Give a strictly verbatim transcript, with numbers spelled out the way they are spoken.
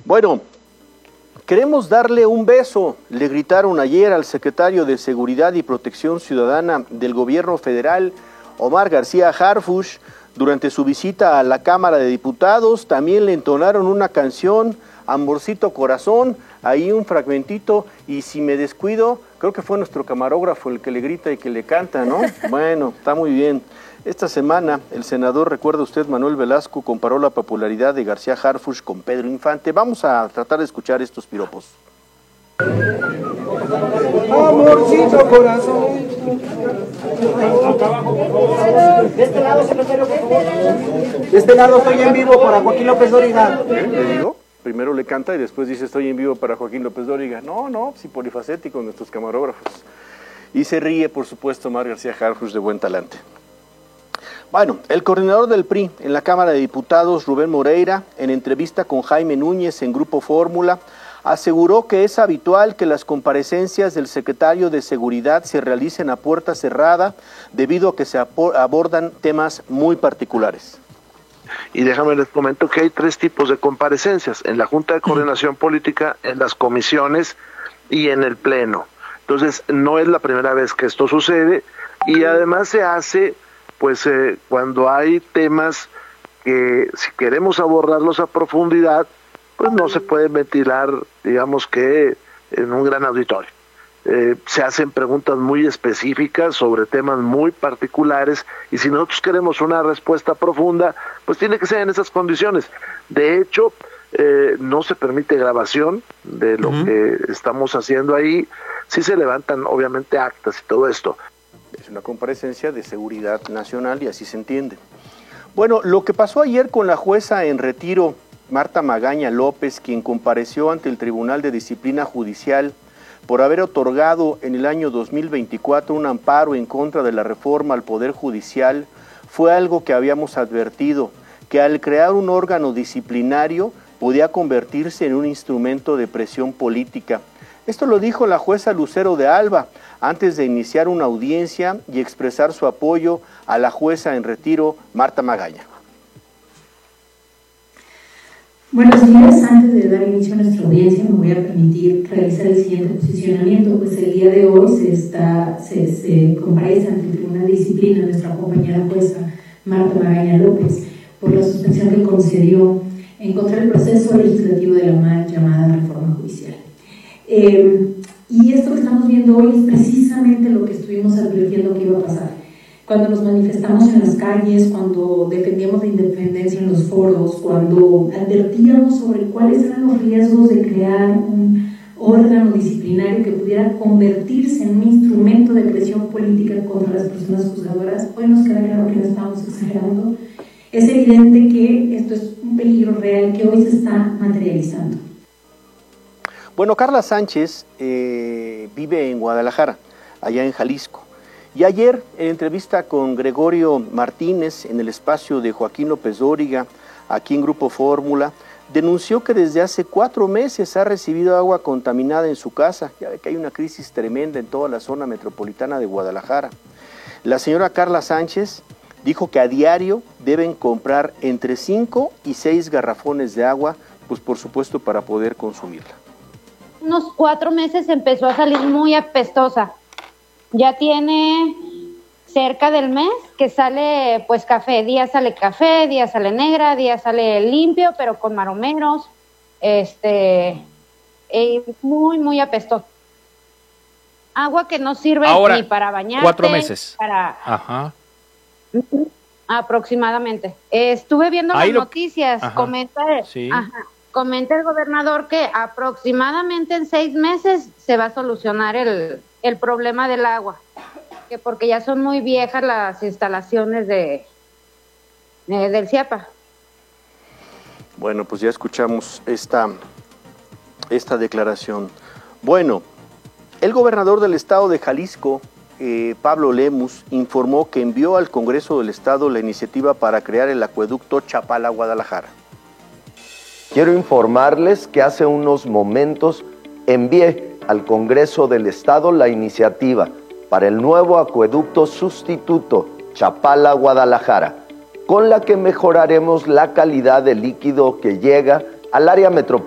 Bueno, queremos darle un beso, le gritaron ayer al secretario de Seguridad y Protección Ciudadana del Gobierno Federal, Omar García Harfuch, durante su visita a la Cámara de Diputados. También le entonaron una canción, Amorcito Corazón, ahí un fragmentito, y si me descuido, creo que fue nuestro camarógrafo el que le grita y que le canta, ¿no? Bueno, está muy bien. Esta semana, el senador, recuerda usted, Manuel Velasco, comparó la popularidad de García Harfuch con Pedro Infante. Vamos a tratar de escuchar estos piropos. Amorcito corazón. De este lado, secretario, por favor. De este lado estoy en vivo para Joaquín López Dóriga. ¿Eh? ¿Le digo? Primero le canta y después dice estoy en vivo para Joaquín López Dóriga. No, no, sí, polifacético nuestros camarógrafos. Y se ríe, por supuesto, Omar García Harfuch, de buen talante. Bueno, el coordinador del P R I en la Cámara de Diputados, Rubén Moreira, en entrevista con Jaime Núñez en Grupo Fórmula, aseguró que es habitual que las comparecencias del secretario de Seguridad se realicen a puerta cerrada debido a que se abordan temas muy particulares. Y déjame les comento que hay tres tipos de comparecencias: en la Junta de Coordinación Política, en las comisiones y en el Pleno. Entonces, no es la primera vez que esto sucede, y además se hace pues eh, cuando hay temas que si queremos abordarlos a profundidad, pues no se puede ventilar, digamos que en un gran auditorio. Eh, se hacen preguntas muy específicas sobre temas muy particulares, y si nosotros queremos una respuesta profunda, pues tiene que ser en esas condiciones. De hecho, eh, no se permite grabación de lo uh-huh. que estamos haciendo ahí. Sí se levantan obviamente actas y todo esto. Es una comparecencia de seguridad nacional y así se entiende. Bueno, lo que pasó ayer con la jueza en retiro, Marta Magaña López, quien compareció ante el Tribunal de Disciplina Judicial por haber otorgado en el año dos mil veinticuatro un amparo en contra de la reforma al Poder Judicial, fue algo que habíamos advertido, que al crear un órgano disciplinario podía convertirse en un instrumento de presión política. Esto lo dijo la jueza Lucero de Alba antes de iniciar una audiencia y expresar su apoyo a la jueza en retiro, Marta Magaña. Bueno, señores, antes de dar inicio a nuestra audiencia, me voy a permitir realizar el siguiente posicionamiento, pues el día de hoy se, está, se, se comparece ante el Tribunal de Disciplina nuestra compañera jueza Marta Magaña López por la suspensión que concedió en contra del proceso legislativo de la mal llamada reforma judicial. Eh, y esto que estamos viendo hoy es precisamente lo que estuvimos advirtiendo que iba a pasar. Cuando nos manifestamos en las calles, cuando defendíamos la independencia en los foros, cuando advertíamos sobre cuáles eran los riesgos de crear un órgano disciplinario que pudiera convertirse en un instrumento de presión política contra las personas juzgadoras, hoy nos queda claro que no estamos exagerando. Es evidente que esto es un peligro real que hoy se está materializando. Bueno, Carla Sánchez eh, vive en Guadalajara, allá en Jalisco. Y ayer, en entrevista con Gregorio Martínez en el espacio de Joaquín López Dóriga, aquí en Grupo Fórmula, denunció que desde hace cuatro meses ha recibido agua contaminada en su casa. Ya ve que hay una crisis tremenda en toda la zona metropolitana de Guadalajara. La señora Carla Sánchez dijo que a diario deben comprar entre cinco y seis garrafones de agua, pues por supuesto para poder consumirla. Unos cuatro meses empezó a salir muy apestosa. Ya tiene cerca del mes que sale pues café, día sale café, día sale negra, día sale limpio, pero con maromeros, este, eh, muy, muy apestoso. Agua que no sirve ahora, ni para bañarte. Cuatro meses. Para... Ajá. Aproximadamente. Eh, estuve viendo Ahí las lo... noticias, ajá. comenta, sí. ajá, comenta el gobernador que aproximadamente en seis meses se va a solucionar el... el problema del agua, que porque ya son muy viejas las instalaciones de, de del CIAPA. Bueno, pues ya escuchamos esta, esta declaración. Bueno, el gobernador del estado de Jalisco, eh, Pablo Lemus, informó que envió al Congreso del Estado la iniciativa para crear el acueducto Chapala-Guadalajara. Quiero informarles que hace unos momentos envié al Congreso del Estado la iniciativa para el nuevo acueducto sustituto Chapala-Guadalajara, con la que mejoraremos la calidad del líquido que llega al área metropolitana